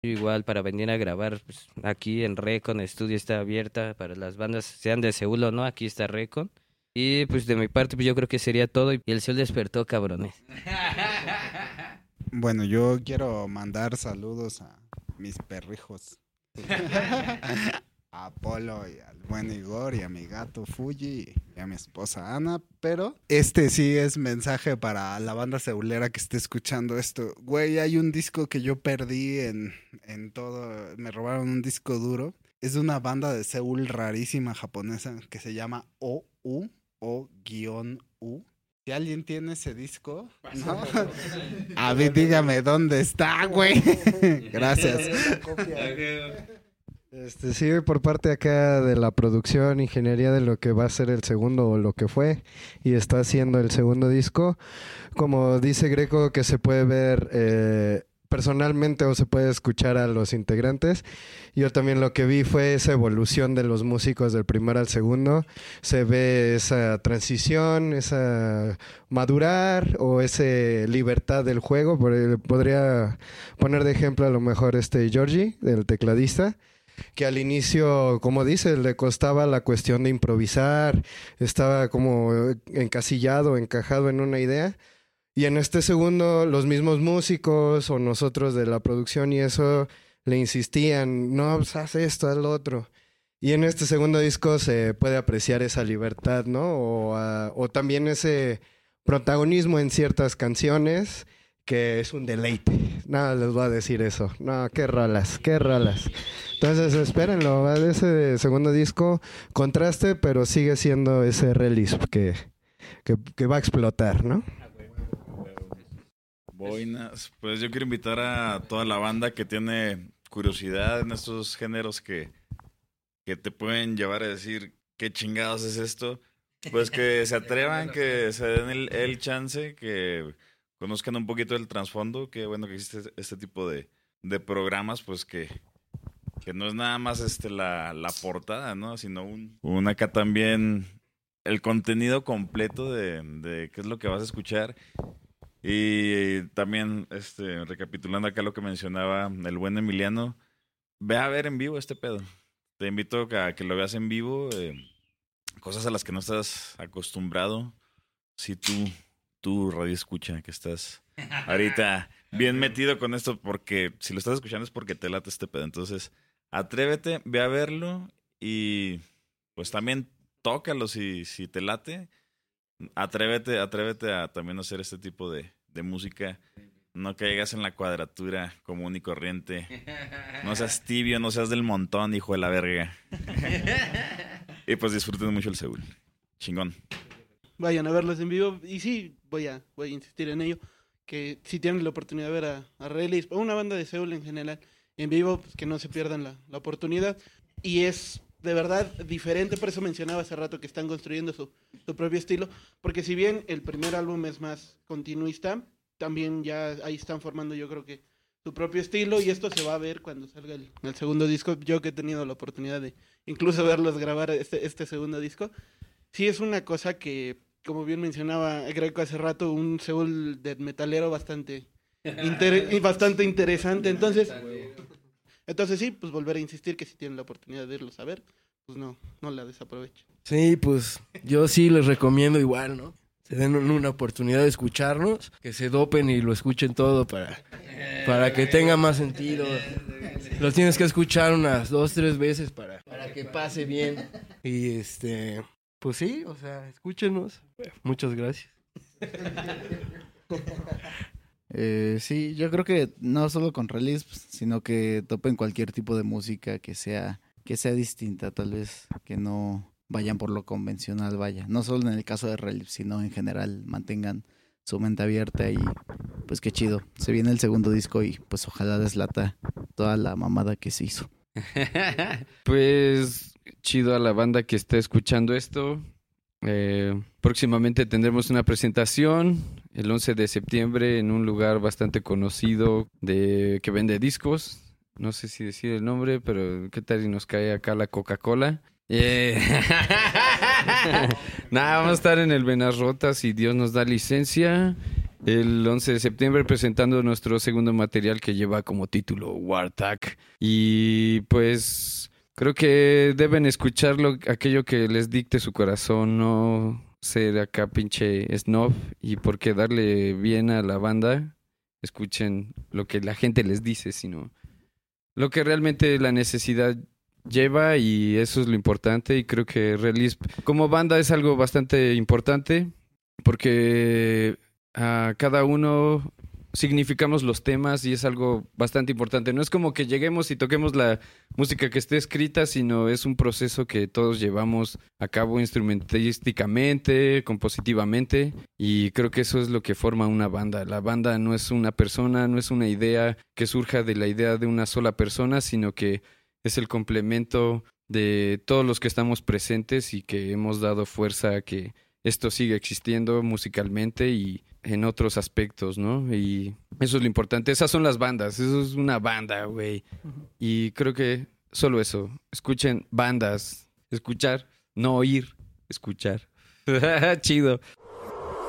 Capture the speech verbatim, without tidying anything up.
Igual para venir a grabar pues, aquí en Recon, el estudio está abierta para las bandas, sean de Seúl o no, aquí está Recon. Y pues de mi parte pues yo creo que sería todo y el sol despertó, cabrones. Bueno, yo quiero mandar saludos a mis perrijos. A Polo y al buen Igor y a mi gato Fuji y a mi esposa Ana, pero este sí es mensaje para la banda seulera que esté escuchando esto. Güey, hay un disco que yo perdí en, en todo, me robaron un disco duro. Es de una banda de Seúl rarísima japonesa que se llama O U O-U. Si alguien tiene ese disco, ¿no? A ver, dígame dónde está, güey. Gracias. Este, sí, por parte acá de la producción, ingeniería de lo que va a ser el segundo o lo que fue y está haciendo el segundo disco. Como dice Greco, que se puede ver eh, personalmente o se puede escuchar a los integrantes. Yo también lo que vi fue esa evolución de los músicos del primero al segundo. Se ve esa transición, esa madurar o esa libertad del juego. Podría poner de ejemplo a lo mejor este Georgie, el tecladista, que al inicio, como dices, le costaba la cuestión de improvisar, estaba como encasillado, encajado en una idea. Y en este segundo, los mismos músicos o nosotros de la producción y eso le insistían, no, pues haz esto, haz lo otro. Y en este segundo disco se puede apreciar esa libertad, ¿no? O, uh, o también ese protagonismo en ciertas canciones que es un deleite. Nada, les voy a decir eso. No, qué rolas, qué rolas. Entonces, espérenlo, ¿vale? Ese segundo disco, contraste, pero sigue siendo ese release que, que, que va a explotar, ¿no? Boinas, pues yo quiero invitar a toda la banda que tiene curiosidad en estos géneros que, que te pueden llevar a decir qué chingados es esto, pues que se atrevan, que se den el, el chance, que conozcan un poquito el trasfondo, que bueno que existe este tipo de, de programas, pues que, que no es nada más este la, la portada, ¿no? Sino un, un acá también el contenido completo de, de qué es lo que vas a escuchar. Y también, este, recapitulando acá lo que mencionaba el buen Emiliano, ve a ver en vivo este pedo. Te invito a que lo veas en vivo, eh, cosas a las que no estás acostumbrado. Si tú, tú radio escucha, que estás ahorita bien metido con esto, porque si lo estás escuchando es porque te late este pedo. Entonces, atrévete, ve a verlo y pues también tócalo si, si te late. Atrévete, atrévete a también hacer este tipo de, de música. No caigas en la cuadratura común y corriente. No seas tibio, no seas del montón, hijo de la verga. Y pues disfruten mucho el Seúl. Chingón. Vayan a verlos en vivo. Y sí, voy a, voy a insistir en ello. Que si tienen la oportunidad de ver a, a Release o una banda de Seúl en general en vivo, pues que no se pierdan la, la oportunidad. Y es de verdad diferente, por eso mencionaba hace rato que están construyendo su, su propio estilo, porque si bien el primer álbum es más continuista, también ya ahí están formando yo creo que su propio estilo y esto se va a ver cuando salga el, el segundo disco. Yo que he tenido la oportunidad de incluso verlos grabar este, este segundo disco, sí es una cosa que, como bien mencionaba Greco hace rato, un Seúl de metalero bastante, inter- bastante interesante, entonces... Entonces sí, pues volver a insistir que si tienen la oportunidad de irlos a ver, pues no, no la desaprovechen. Sí, pues yo sí les recomiendo igual, ¿no? Se den una oportunidad de escucharnos, que se dopen y lo escuchen todo para, para que tenga más sentido. Lo tienes que escuchar unas dos, tres veces para, para que pase bien. Y este, pues sí, o sea, escúchenos. Muchas gracias. Eh, sí, yo creo que no solo con Release, sino que topen cualquier tipo de música que sea que sea distinta, tal vez que no vayan por lo convencional, vaya. No solo en el caso de Release, sino en general mantengan su mente abierta y pues qué chido. Se viene el segundo disco y pues ojalá deslata toda la mamada que se hizo. Pues chido a la banda que esté escuchando esto. Eh, próximamente tendremos una presentación el once de septiembre en un lugar bastante conocido de que vende discos. No sé si decir el nombre, pero ¿qué tal si nos cae acá la Coca-Cola? Eh. Nada, vamos a estar en el Venas Rotas si Dios nos da licencia. el once de septiembre presentando nuestro segundo material que lleva como título Wartag. Y pues creo que deben escucharlo, aquello que les dicte su corazón, no ser acá pinche snob, y por qué darle bien a la banda, escuchen lo que la gente les dice, sino lo que realmente la necesidad lleva, y eso es lo importante. Y creo que Release como banda es algo bastante importante porque a cada uno significamos los temas y es algo bastante importante. No es como que lleguemos y toquemos la música que esté escrita, sino es un proceso que todos llevamos a cabo instrumentísticamente, compositivamente, y creo que eso es lo que forma una banda. La banda no es una persona, no es una idea que surja de la idea de una sola persona, sino que es el complemento de todos los que estamos presentes y que hemos dado fuerza a que esto siga existiendo musicalmente y en otros aspectos, ¿no? Y eso es lo importante. Esas son las bandas. Eso es una banda, güey. Y creo que solo eso. Escuchen bandas. Escuchar, no oír. Escuchar. Chido.